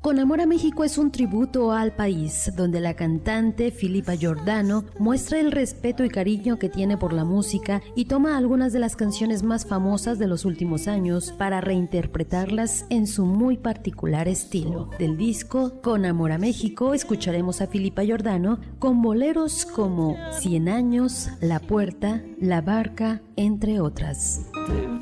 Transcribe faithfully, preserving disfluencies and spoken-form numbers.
Con Amor a México es un tributo al país, donde la cantante Filipa Giordano muestra el respeto y cariño que tiene por la música y toma algunas de las canciones más famosas de los últimos años para reinterpretarlas en su muy particular estilo. Del disco Con Amor a México escucharemos a Filipa Giordano con boleros como Cien años, La Puerta, La Barca, entre otras.